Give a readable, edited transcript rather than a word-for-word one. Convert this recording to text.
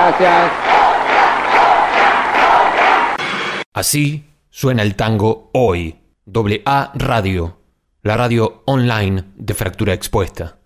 Gracias. Así suena el tango hoy. AA Radio, la radio online de Fractura Expuesta.